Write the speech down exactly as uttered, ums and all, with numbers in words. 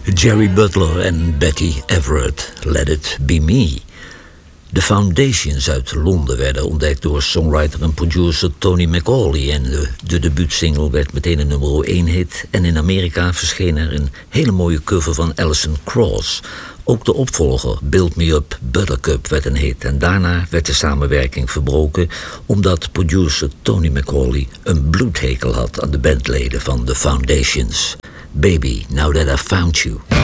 Jerry Butler en Betty Everett, Let It Be Me. De Foundations uit Londen werden ontdekt door songwriter en producer Tony McAuley en de, de debuutsingle werd meteen een nummer één hit en in Amerika verscheen er een hele mooie cover van Alison Krauss. Ook de opvolger Build Me Up Buttercup werd een hit en daarna werd de samenwerking verbroken omdat producer Tony McAuley een bloedhekel had aan de bandleden van The Foundations. Baby, now that I found you.